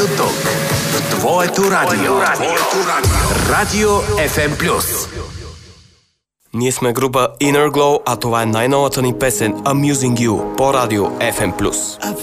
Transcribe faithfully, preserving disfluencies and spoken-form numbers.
Тук, в твоето радио. Радио Еф Ем Плюс. Ние сме група Inner Glow, а това е най-новата ни песен Amusing You по радио Еф Ем Плюс.